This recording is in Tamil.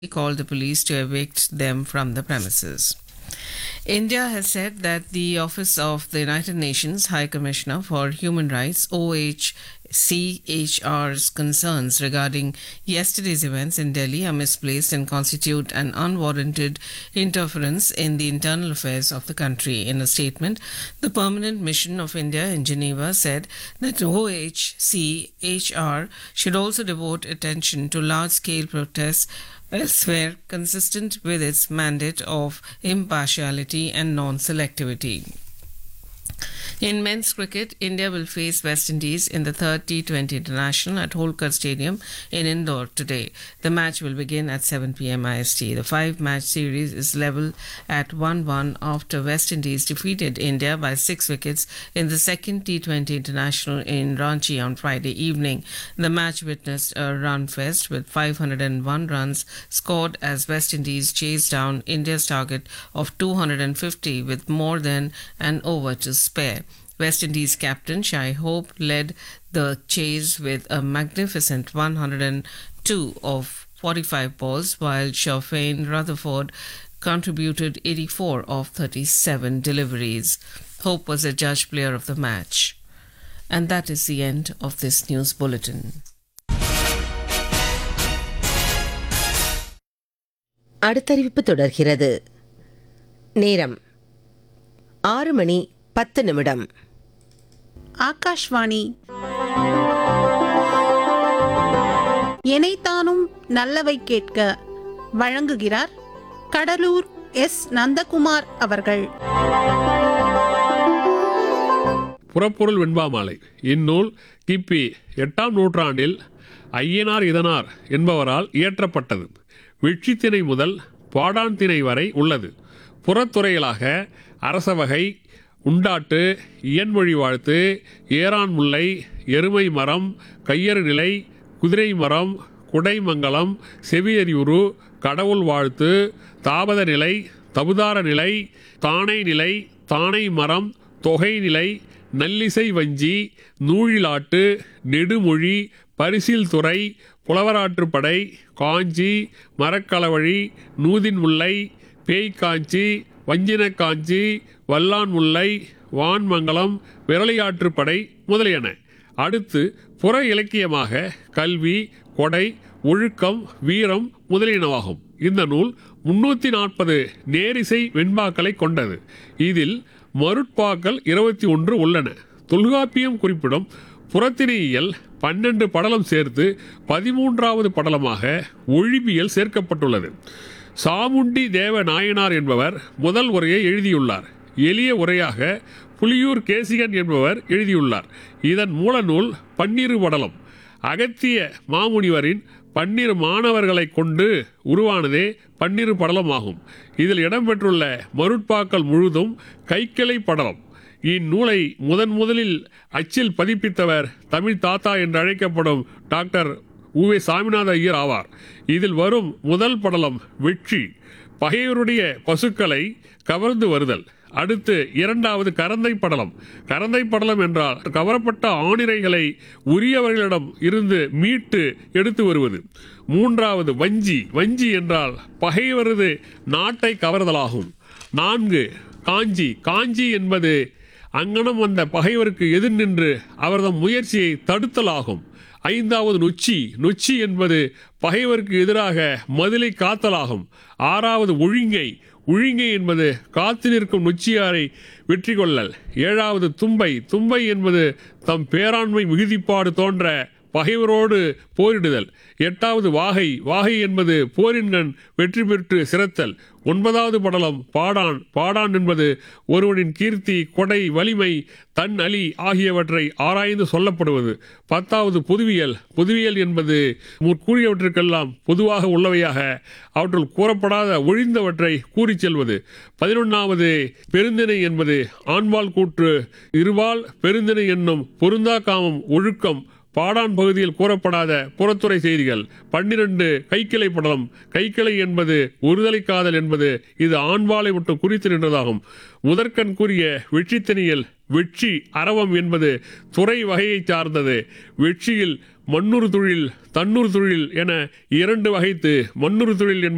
called the police to evict them from the premises. India has said that the Office of the United Nations High Commissioner for Human Rights, OHCHR's concerns regarding yesterday's events in Delhi are misplaced and constitute an unwarranted interference in the internal affairs of the country. In a statement, the permanent mission of India in Geneva said that OHCHR should also devote attention to large-scale protests elsewhere, consistent with its mandate of impartiality and non-selectivity. In men's cricket, India will face West Indies in the third T20 International at Holkar Stadium in Indore today. The match will begin at 7 p.m. IST. The five-match series is level at 1-1 after West Indies defeated India by 6 wickets in the second T20 International in Ranchi on Friday evening. The match witnessed a run fest with 501 runs scored as West Indies chased down India's target of 250 with more than an over to spare. West Indies captain Shai Hope led the chase with a magnificent 102 of 45 balls, while Shafane Rutherford contributed 84 of 37 deliveries. Hope was a judge player of the match. And that is the end of this news bulletin. அடுத்தறிவிப்பு தொடர்கிறது. நேரம் 6:10. ஆகாஷ்வாணி. எனைத்தானும் நல்லவை கேட்க வழங்குகிறார் கடலூர் எஸ். நந்தகுமார் அவர்கள். புறப்பொருள் வெண்பாமாலை இந்நூல் கிபி 8ஆம் நூற்றாண்டில் ஐயனார் இதனார் என்பவரால் இயற்றப்பட்டது. வெற்றித்திணை முதல் பாடான் திணை வரை உள்ளது. புறத்துறைகளாக அரசவகை, உண்டாட்டு, இயன்மொழி வாழ்த்து, ஏரான் முல்லை, எருமை மரம், கையறு நிலை, குதிரை மரம், குடைமங்கலம், செவியறிவுறு, கடவுள் வாழ்த்து, தாபத நிலை, தபுதார நிலை, தானை நிலை, தானை மரம், தொகை நிலை, நல்லிசை வஞ்சி, நூழிலாட்டு, நெடுமொழி, பரிசில் துறை, புலவராற்றுப்படை, காஞ்சி, மரக்களவழி, நூதின் முல்லை, பேய்காஞ்சி, வஞ்சின காஞ்சி, வல்லான் முல்லை, வான்மங்கலம், விரலியாற்றுப்படை முதலியன. அடுத்து புற இலக்கியமாக கல்வி, கொடை, ஒழுக்கம், வீரம் முதலியனவாகும். இந்த நூல் 340 நேரிசை வெண்பாக்களை கொண்டது. இதில் மருட்பாக்கள் 21 உள்ளன. தொல்காப்பியம் குறிப்பிடும் புறத்திணையியல் 12 படலம் சேர்த்து 13வது படலமாக ஒழிபியல் சேர்க்கப்பட்டுள்ளது. சாமுண்டி தேவ நாயனார் என்பவர் முதல் உரையை எழுதியுள்ளார். எளிய உரையாக புலியூர் கேசிகன் என்பவர் எழுதியுள்ளார். இதன் மூல நூல் 12 படலம். அகத்திய மாமுனிவரின் 12 மாணவர்களை கொண்டு உருவானதே 12 படலம் ஆகும். இதில் இடம்பெற்றுள்ள மருட்பாக்கள் முழுதும் கைக்கிளை படலம். இந்நூலை முதலில் அச்சில் பதிப்பித்தவர் தமிழ் தாத்தா என்று அழைக்கப்படும் டாக்டர் உவே சாமிநாத ஐயர் ஆவார். இதில் வரும் முதல் படலம் வெற்றி, பகைவருடைய பசுக்களை கவர்ந்து வருதல். அடுத்து 2வது கரந்தை படலம். கரந்தை படலம் என்றால் கவரப்பட்ட ஆணிரைகளை உரியவர்களிடம் இருந்து மீட்டு எடுத்து வருவது. 3வது வஞ்சி. வஞ்சி என்றால் பகைவரது நாட்டை கவர்தலாகும். 4 காஞ்சி. காஞ்சி என்பது அங்கனம் வந்த பகைவருக்கு எதிர் நின்று அவரது முயற்சியை தடுத்தலாகும். 5வது நொச்சி. நொச்சி என்பது பகைவருக்கு எதிராக மதிலை காத்தலாகும். 6வது ஒழுங்கை. ஒழுங்கை என்பது காத்து நிற்கும் நொச்சியாரை வெற்றி கொள்ளல். 7வது தும்பை. தும்பை என்பது தம் பேராண்மை மிகுதிப்பாடு தோன்ற பகைவரோடு போரிடுதல். 8வது வாகை. வாகை என்பது போரின்கண் வெற்றி பெற்று சிறத்தல். 9வது படலம் பாடான். பாடான் என்பது ஒருவனின் கீர்த்தி, கொடை, வலிமை, தன் அலி ஆகியவற்றை ஆராய்ந்து சொல்லப்படுவது. 10வது பொதுவியல். பொதுவியல் என்பது முற்கூறியவற்றுக்கெல்லாம் பொதுவாக உள்ளவையாக அவற்றுள் கூறப்படாத ஒழிந்தவற்றை கூறிச் செல்வது. 11வது பெருந்திணை என்பது ஆண்பால் கூற்று, இருபால் பெருந்திணை என்னும் பொருந்தா காமம், ஒழுக்கம், பாடான் பகுதியில் கூறப்படாத புறத்துறை செய்திகள். 12 கைக்கிளை படலம். கைக்கிளை என்பது ஒருதலை காதல் என்பது. இது ஆண்பாலை மட்டும் குறித்து நின்றதாகும். முதற்கண் கூறிய வெற்றித்திணையில் வெற்றி அரவம் என்பது துறை வகையை சார்ந்தது. வெற்றியில் மண்ணுறு தொழில், தன்னூர் தொழில் என 2 வகைத்து. மண்ணுறு தொழில்